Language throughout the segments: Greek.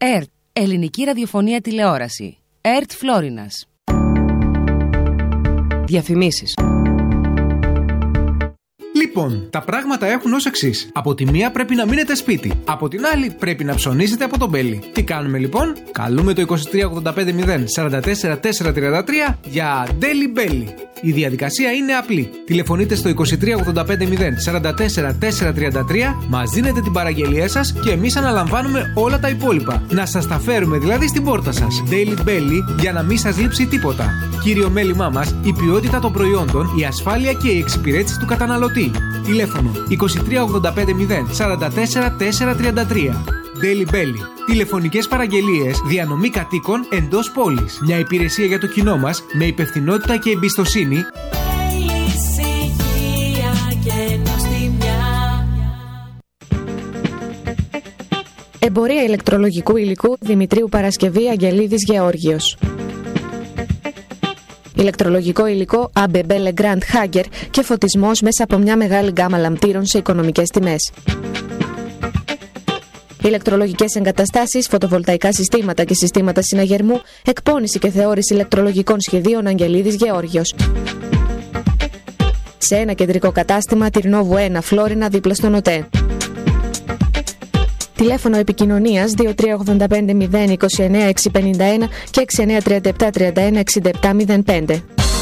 ΕΡΤ, Ελληνική Ραδιοφωνία Τηλεόραση. ΕΡΤ Φλόρινας. Διαφημίσεις. Λοιπόν, τα πράγματα έχουν ως εξής. Από τη μία πρέπει να μείνετε σπίτι. Από την άλλη πρέπει να ψωνίσετε από τον Μπέλι. Τι κάνουμε λοιπόν? Καλούμε το 23850 44 433 για Daily Belly. Η διαδικασία είναι απλή. Τηλεφωνείτε στο 23850 44 433, μας δίνετε την παραγγελία σας και εμείς αναλαμβάνουμε όλα τα υπόλοιπα. Να σας τα φέρουμε δηλαδή στην πόρτα σας. Daily Belly, για να μην σας λείψει τίποτα. Κύριο μέλημά μας, η ποιότητα των προϊόντων, η ασφάλεια και η εξυπηρέτηση του καταναλωτή. Τηλέφωνο 23850 44 433. Daily Belly. Τηλεφωνικές παραγγελίες, διανομή κατοίκων εντός πόλης. Μια υπηρεσία για το κοινό μας με υπευθυνότητα και εμπιστοσύνη. Εμπορία ηλεκτρολογικού υλικού Δημητρίου Παρασκευή Αγγελίδης Γεώργιος. Ηλεκτρολογικό υλικό ABB Legrand Hager και φωτισμός μέσα από μια μεγάλη γκάμα λαμπτήρων σε οικονομικές τιμές. Ηλεκτρολογικές εγκαταστάσεις, φωτοβολταϊκά συστήματα και συστήματα συναγερμού, εκπώνηση και θεώρηση ηλεκτρολογικών σχεδίων Αγγελίδης Γεώργιος. Σε ένα κεντρικό κατάστημα, Τυρνόβου 1, Φλόρινα, δίπλα στον ΟΤΕ. Τηλέφωνο επικοινωνίας 2385 029 651 και 6937 31 67 05.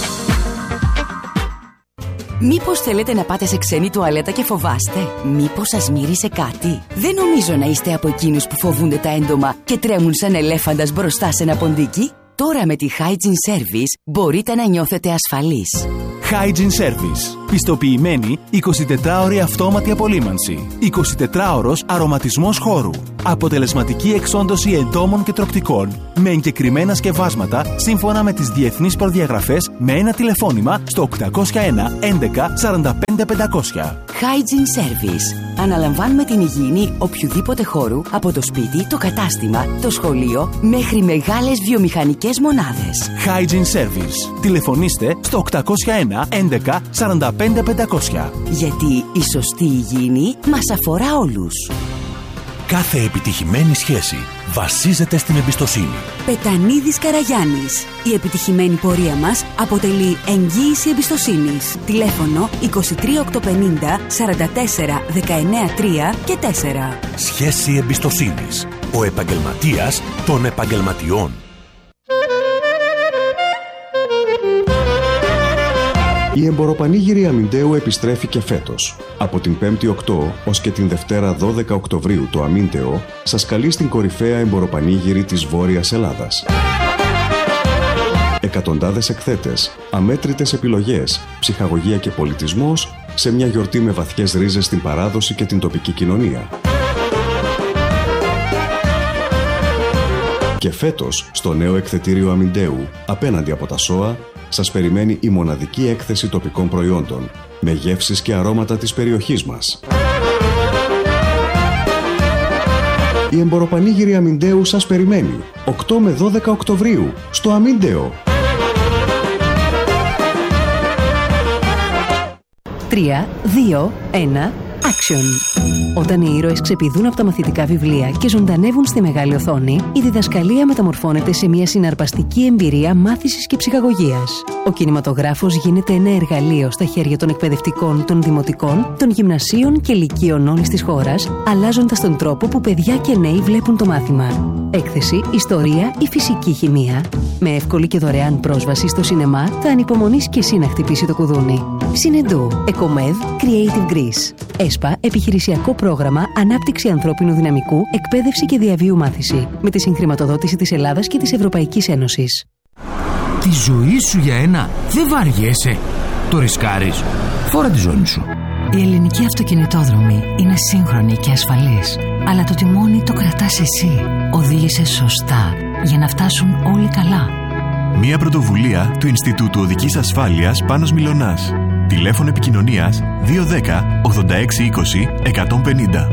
Μήπως θέλετε να πάτε σε ξένη τουαλέτα και φοβάστε? Μήπως σας μύρισε κάτι? Δεν νομίζω να είστε από εκείνους που φοβούνται τα έντομα και τρέμουν σαν ελέφαντας μπροστά σε ένα ποντίκι. Τώρα με τη Hygiene Service μπορείτε να νιώθετε ασφαλείς. Hygiene Service. Πιστοποιημένη 24ωρη αυτόματη απολύμανση. 24ωρος αρωματισμός χώρου. Αποτελεσματική εξόντωση εντόμων και τροκτικών. Με εγκεκριμένα σκευάσματα σύμφωνα με τις διεθνείς προδιαγραφές με ένα τηλεφώνημα στο 801 11 45 500. Hygiene Service. Αναλαμβάνουμε την υγιεινή οποιοδήποτε χώρου, από το σπίτι, το κατάστημα, το σχολείο, μέχρι μεγάλες βιομηχανικές μονάδες. Hygiene Service. Τηλεφωνήστε στο 801 11 45 500. Γιατί η σωστή υγιεινή μας αφορά όλους. Κάθε επιτυχημένη σχέση βασίζεται στην εμπιστοσύνη. Πετανίδης Καραγιάννης. Η επιτυχημένη πορεία μας αποτελεί εγγύηση εμπιστοσύνης. Τηλέφωνο 23850 44 19 3 και 4. Σχέση εμπιστοσύνης. Ο επαγγελματίας των επαγγελματιών. Η Εμποροπανήγυρη Αμυντέου επιστρέφει και φέτος. Από την 5η 8 ως και την Δευτέρα 12 Οκτωβρίου το Αμύντεο σας καλεί στην κορυφαία εμποροπανήγυρη της Βόρειας Ελλάδας. Εκατοντάδες εκθέτες, αμέτρητες επιλογές, ψυχαγωγία και πολιτισμός σε μια γιορτή με βαθιές ρίζες στην παράδοση και την τοπική κοινωνία. Και φέτος, στο νέο εκθετήριο Αμυντέου, απέναντι από τα ΣΟΑ, σας περιμένει η μοναδική έκθεση τοπικών προϊόντων, με γεύσεις και αρώματα της περιοχής μας. Η Εμποροπανήγυρη Αμυντέου σας περιμένει 8 με 12 Οκτωβρίου, στο Αμύντεο. 3, 2, 1... Action. Όταν οι ήρωες ξεπηδούν από τα μαθητικά βιβλία και ζωντανεύουν στη μεγάλη οθόνη, η διδασκαλία μεταμορφώνεται σε μια συναρπαστική εμπειρία μάθησης και ψυχαγωγίας. Ο κινηματογράφος γίνεται ένα εργαλείο στα χέρια των εκπαιδευτικών, των δημοτικών, των γυμνασίων και λυκείων όλης της χώρας, αλλάζοντας τον τρόπο που παιδιά και νέοι βλέπουν το μάθημα. Έκθεση, ιστορία ή φυσική χημεία. Με εύκολη και δωρεάν πρόσβαση στο σινεμά, θα ανυπομονείς και εσύ να χτυπήσει το κουδούνι. Συνεντού, Εκομεύ, Creative Greece. ΕΣΠΑ, επιχειρησιακό πρόγραμμα ανάπτυξη ανθρώπινου δυναμικού, εκπαίδευση και διαβίου μάθηση. Με τη συγχρηματοδότηση της Ελλάδας και της Ευρωπαϊκής Ένωσης. Τη ζωή σου για ένα δεν βαριέσαι. Το ρισκάρεις. Φόρα τη ζώνη σου. Η ελληνική αυτοκινητόδρομη είναι σύγχρονη και ασφαλής. Αλλά το τιμόνι το κρατάς εσύ. Οδήγησε σωστά για να φτάσουν όλοι καλά. Μια πρωτοβουλία του Ινστιτούτου Οδικής Ασφάλειας Πάνος Μιλωνάς. Τηλέφωνο επικοινωνίας 210 86 20 150.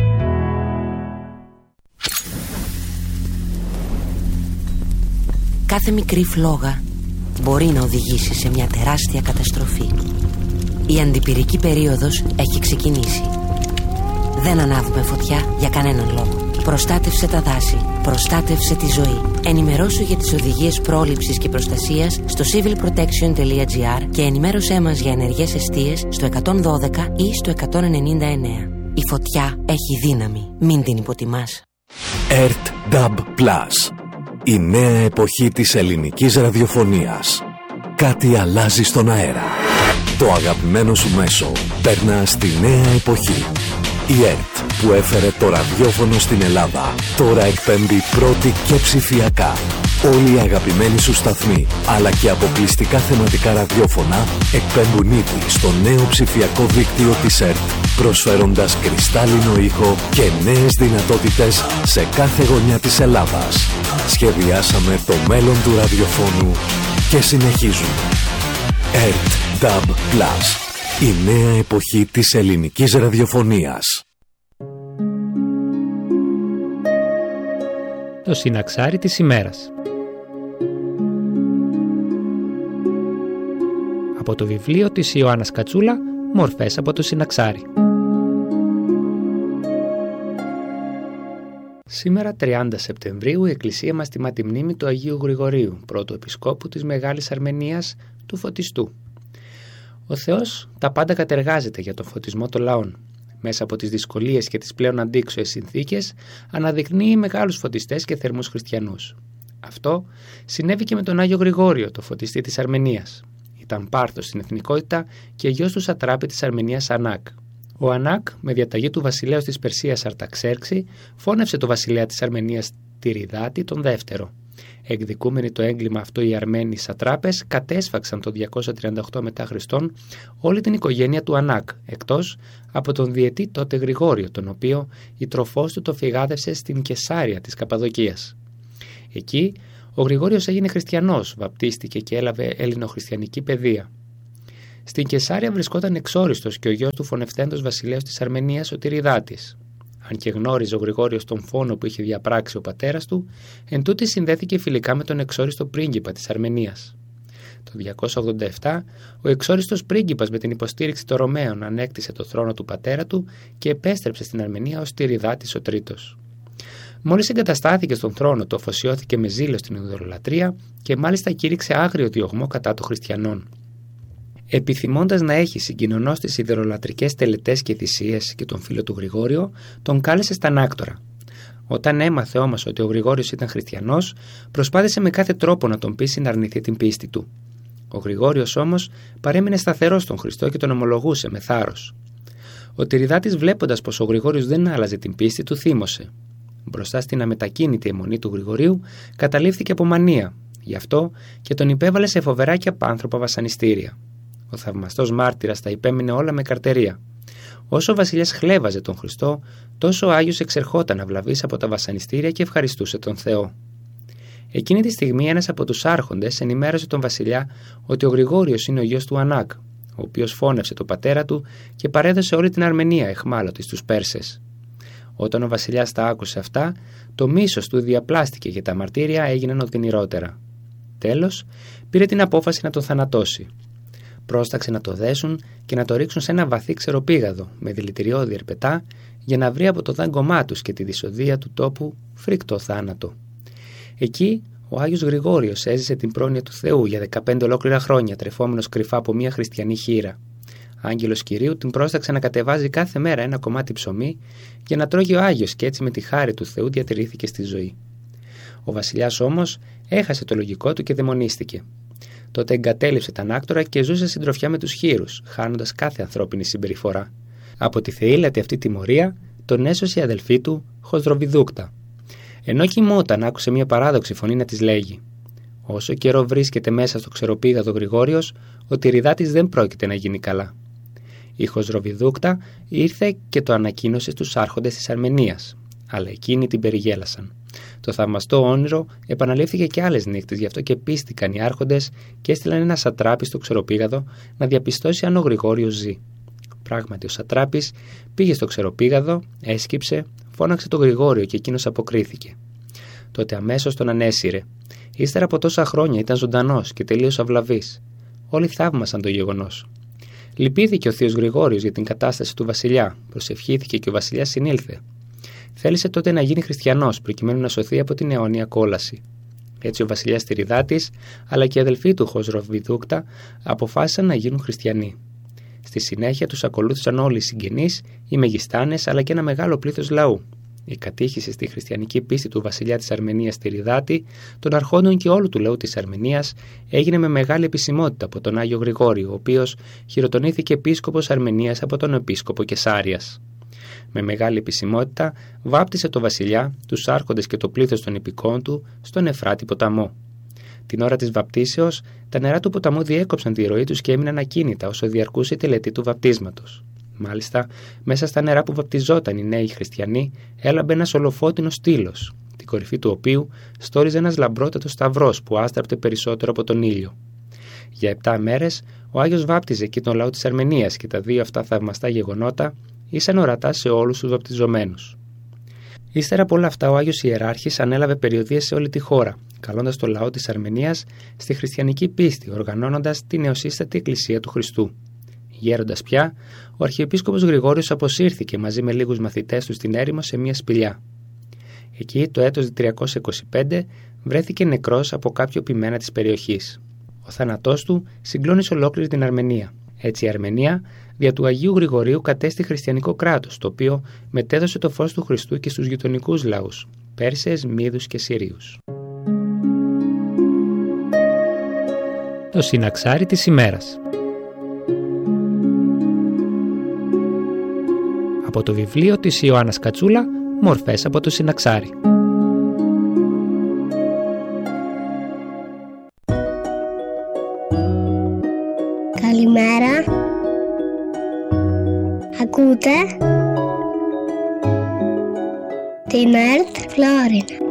Κάθε μικρή φλόγα μπορεί να οδηγήσει σε μια τεράστια καταστροφή. Η αντιπυρική περίοδος έχει ξεκινήσει. Δεν ανάβουμε φωτιά για κανέναν λόγο. Προστάτευσε τα δάση. Προστάτευσε τη ζωή. Ενημερώσου για τις οδηγίες πρόληψης και προστασίας στο civilprotection.gr και ενημέρωσέ μας για ενεργές εστίες στο 112 ή στο 199. Η φωτιά έχει δύναμη. Μην την υποτιμάς. ERT-DAB+. Η νέα εποχή της ελληνικής ραδιοφωνίας. Κάτι αλλάζει στον αέρα. Το αγαπημένο σου μέσο περνά στη νέα εποχή. Η ΕΡΤ που έφερε το ραδιόφωνο στην Ελλάδα τώρα εκπέμπει πρώτη και ψηφιακά. Όλοι οι αγαπημένοι σου σταθμοί αλλά και αποκλειστικά θεματικά ραδιόφωνα εκπέμπουν ήδη στο νέο ψηφιακό δίκτυο της ΕΡΤ, προσφέροντας κρυστάλλινο ήχο και νέες δυνατότητες σε κάθε γωνιά της Ελλάδας. Σχεδιάσαμε το μέλλον του ραδιοφώνου και συνεχίζουμε. ERT-DAB+. Η νέα εποχή της ελληνικής ραδιοφωνίας. Το συναξάρι της ημέρας. Από το βιβλίο της Ιωάννας Κατσούλα, «Μορφές από το συναξάρι». Σήμερα 30 Σεπτεμβρίου η Εκκλησία μας τιμά τη μνήμη του Αγίου Γρηγορίου, πρώτου επισκόπου της Μεγάλης Αρμενίας, του Φωτιστού. Ο Θεός τα πάντα κατεργάζεται για τον φωτισμό των λαών. Μέσα από τις δυσκολίες και τις πλέον αντίξωες συνθήκες αναδεικνύει μεγάλους φωτιστές και θερμούς χριστιανούς. Αυτό συνέβη και με τον Άγιο Γρηγόριο, το φωτιστή της Αρμενίας. Ήταν Πάρθος στην εθνικότητα και γιος του σατράπη της Αρμενίας Ανάκ. Ο Ανάκ, με διαταγή του βασιλέως της Περσίας Αρταξέρξη, φώνευσε το βασιλέα της Αρμενίας Τυριδάτη τον δεύτερο. Εκδικούμενοι το έγκλημα αυτό, οι Αρμένοι σατράπες κατέσφαξαν το 238 μετά Χριστόν όλη την οικογένεια του Ανάκ, εκτός από τον διετή τότε Γρηγόριο, τον οποίο η τροφός του το φυγάδευσε στην Κεσάρια της Καπαδοκίας. Εκεί ο Γρηγόριος έγινε χριστιανός, βαπτίστηκε και έλαβε ελληνοχριστιανική παιδεία. Στην Κεσάρια βρισκόταν εξόριστος και ο γιος του φωνευτέντος βασιλέως της Αρμενίας, ο Τυριδάτης. Αν και γνώριζε ο Γρηγόριος τον φόνο που είχε διαπράξει ο πατέρας του, εντούτοι συνδέθηκε φιλικά με τον εξόριστο πρίγκιπα της Αρμενίας. Το 287 ο εξόριστος πρίγκιπας με την υποστήριξη των Ρωμαίων ανέκτησε το θρόνο του πατέρα του και επέστρεψε στην Αρμενία ως Τυριδάτης ο τρίτος. Μόλις εγκαταστάθηκε στον θρόνο του, αφοσιώθηκε με ζήλο στην ειδωλολατρία και μάλιστα κήρυξε άγριο διωγμό κατά των χριστιανών. Επιθυμώντας να έχει συγκοινωνώς τις ιδωλολατρικές τελετές και θυσίες και τον φίλο του Γρηγόριο, τον κάλεσε στα ανάκτορα. Όταν έμαθε όμως ότι ο Γρηγόριος ήταν χριστιανός, προσπάθησε με κάθε τρόπο να τον πείσει να αρνηθεί την πίστη του. Ο Γρηγόριος όμως παρέμεινε σταθερός στον Χριστό και τον ομολογούσε με θάρρος. Ο Τυριδάτης, βλέποντας πως ο Γρηγόριος δεν άλλαζε την πίστη του, θύμωσε. Μπροστά στην αμετακίνητη αιμονή του Γρηγορίου, καταλήφθηκε από μανία, γι' αυτό και τον υπέβαλε σε φοβερά και απάνθρωπα βασανιστήρια. Ο θαυμαστός μάρτυρας τα υπέμεινε όλα με καρτερία. Όσο ο βασιλιάς χλέβαζε τον Χριστό, τόσο ο Άγιος εξερχόταν αυλαβής από τα βασανιστήρια και ευχαριστούσε τον Θεό. Εκείνη τη στιγμή ένας από τους άρχοντες ενημέρωσε τον βασιλιά ότι ο Γρηγόριος είναι ο γιος του Ανάκ, ο οποίος φώνευσε τον πατέρα του και παρέδωσε όλη την Αρμενία εχμάλωτη στους Πέρσες. Όταν ο βασιλιάς τα άκουσε αυτά, το μίσος του διαπλάστηκε και τα μαρτύρια έγιναν οδυνηρότερα. Τέλος, πήρε την απόφαση να τον θανατώσει. Πρόσταξε να το δέσουν και να το ρίξουν σε ένα βαθύ ξεροπήγαδο με δηλητηριώδη ερπετά για να βρει από το δάγκωμά τους και τη δυσοδεία του τόπου φρικτό θάνατο. Εκεί ο Άγιος Γρηγόριος έζησε την πρόνοια του Θεού για 15 ολόκληρα χρόνια, τρεφόμενος κρυφά από μια χριστιανή χήρα. Άγγελος Κυρίου την πρόσταξε να κατεβάζει κάθε μέρα ένα κομμάτι ψωμί για να τρώγει ο Άγιος και έτσι με τη χάρη του Θεού διατηρήθηκε στη ζωή. Ο βασιλιάς όμως έχασε το λογικό του και δαιμονίστηκε. Τότε εγκατέλειψε τα ανάκτορα και ζούσε συντροφιά με τους χήρους, χάνοντας κάθε ανθρώπινη συμπεριφορά. Από τη θεήλατη αυτή τιμωρία τον έσωσε η αδελφή του, Χοσδροβιδούκτα. Ενώ κοιμόταν, άκουσε μια παράδοξη φωνή να της λέγει: «Όσο καιρό βρίσκεται μέσα στο ξεροπήγαδο Γρηγόριος, ο Τυριδάτης δεν πρόκειται να γίνει καλά». Η Χοσδροβιδούκτα ήρθε και το ανακοίνωσε στους άρχοντες της Αρμενίας, αλλά εκείνοι την περιγέλασαν. Το θαυμαστό όνειρο επαναλήφθηκε και άλλες νύχτες, γι' αυτό και πίστηκαν οι άρχοντες και έστειλαν ένα σατράπη στο ξεροπήγαδο να διαπιστώσει αν ο Γρηγόριος ζει. Πράγματι, ο σατράπης πήγε στο ξεροπήγαδο, έσκυψε, φώναξε τον Γρηγόριο και εκείνος αποκρίθηκε. Τότε αμέσως τον ανέσυρε. Ύστερα από τόσα χρόνια ήταν ζωντανός και τελείως αυλαβής. Όλοι θαύμασαν το γεγονός. Λυπήθηκε ο θείος Γρηγόριος για την κατάσταση του βασιλιά, προσευχήθηκε και ο βασιλιάς συνήλθε. θέλησε τότε να γίνει χριστιανός προκειμένου να σωθεί από την αιώνια κόλαση. Έτσι ο βασιλιάς Τυριδάτης αλλά και οι αδελφοί του Χοσροβιδούκτα αποφάσισαν να γίνουν χριστιανοί. Στη συνέχεια τους ακολούθησαν όλοι οι συγγενείς, οι μεγιστάνες αλλά και ένα μεγάλο πλήθος λαού. Η κατήχηση στη χριστιανική πίστη του βασιλιά της Αρμενίας Τυριδάτη, των αρχόντων και όλου του λαού της Αρμενίας έγινε με μεγάλη επισημότητα από τον Άγιο Γρηγόριο, ο οποίος χειροτονήθηκε επίσκοπος Αρμενίας από τον επίσκοπο Κεσάριας. Με μεγάλη επισημότητα βάπτισε το βασιλιά, τους άρχοντες και το πλήθος των υπηκών του στον Εφράτη ποταμό. Την ώρα της βαπτίσεως, τα νερά του ποταμού διέκοψαν τη ροή τους και έμειναν ακίνητα όσο διαρκούσε η τελετή του βαπτίσματος. Μάλιστα, μέσα στα νερά που βαπτιζόταν οι νέοι χριστιανοί έλαμπε ένας ολοφώτινος στήλος, την κορυφή του οποίου στόριζε ένας λαμπρότατος σταυρός που άστραπτε περισσότερο από τον ήλιο. Για 7 μέρες ο Άγιος βάπτιζε εκεί τον λαό της Αρμενίας και τα δύο αυτά θαυμαστά γεγονότα ήσαν ορατά σε όλους τους βαπτιζομένους. Ύστερα από όλα αυτά, ο Άγιος Ιεράρχης ανέλαβε περιοδίες σε όλη τη χώρα, καλώντας το λαό της Αρμενίας στη χριστιανική πίστη, οργανώνοντας τη νεοσύστατη Εκκλησία του Χριστού. Γέροντας πια, ο Αρχιεπίσκοπος Γρηγόριος αποσύρθηκε μαζί με λίγους μαθητές του στην έρημο σε μια σπηλιά. Εκεί, το έτος 325, βρέθηκε νεκρός από κάποιο ποιμένα της περιοχής. Ο θάνατός του συγκλώνησε ολόκληρη την Αρμενία. Έτσι η Αρμενία, δια του Αγίου Γρηγορίου, κατέστη χριστιανικό κράτος, το οποίο μετέδωσε το φως του Χριστού και στους γειτονικούς λαούς, Πέρσες, Μίδους και Συρίους. Το συναξάρι της ημέρας. Από το βιβλίο της Ιωάννας Κατσούλα, μορφές από το συναξάρι. Καλημέρα. Ακούτε την ΕΡΤ Φλόρινα.